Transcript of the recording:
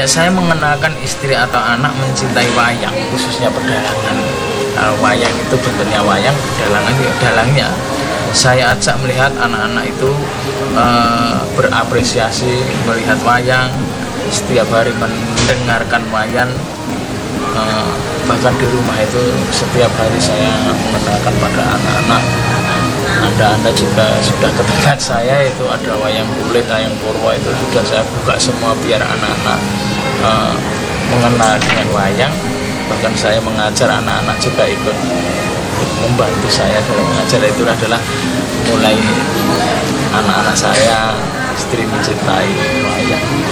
Ya, saya mengenalkan istri atau anak mencintai wayang, khususnya pedalangan. Wayang itu bentuknya wayang, pedalangan ya dalangnya. Saya ajak melihat anak-anak itu berapresiasi melihat wayang, setiap hari mendengarkan wayang. Bahkan di rumah itu setiap hari saya mengenalkan pada anak-anak. Anda juga sudah ketika saya itu ada wayang kulit, wayang purwo itu sudah saya buka semua biar anak-anak mengenal dengan wayang. Bahkan saya mengajar anak-anak juga ikut membantu saya dalam mengajar. Itu adalah mulai anak-anak saya istri mencintai wayang.